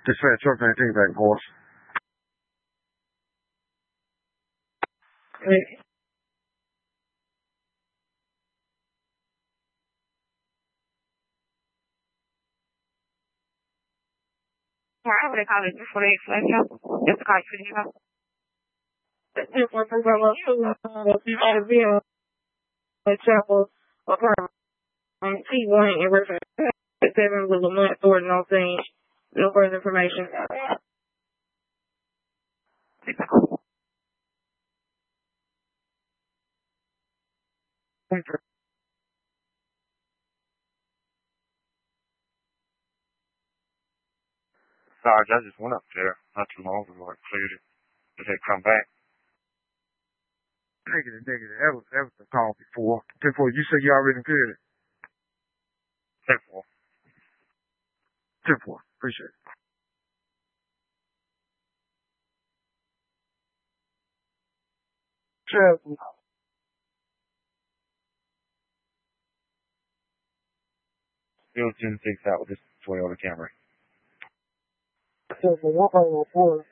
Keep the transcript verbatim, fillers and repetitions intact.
Dispatch truck nineteen back, boss. Hey. Yeah, I would have called it before they explained it. Just to call you for the email. That's just one thing about you had to be on a chapel apartment on T one in reference to seven with Lamont Thornton on scene. No further information. Sarge, I just went up there not too long ago and cleared it. Did they come back? Negative, negative. That was, that was the call before. Before you said you already cleared it. ten four. ten four. Appreciate it. Sure. It was ten six out with this Toyota Camry. So for one oh four.